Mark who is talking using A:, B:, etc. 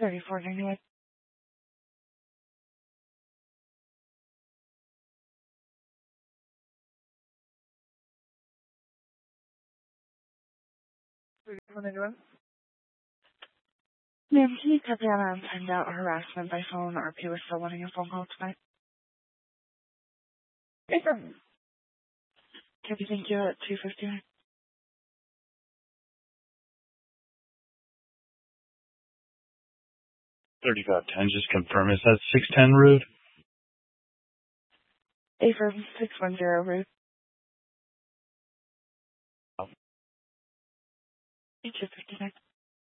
A: 3491. Ma'am, can you cut down and find out harassment by phone or if he was still wanting a phone call tonight? Yes, sir. Can you thank you at 2:59?
B: 3510, just confirm. Is that 610 Rude?
A: Affirm 610 Ruth. 2:59.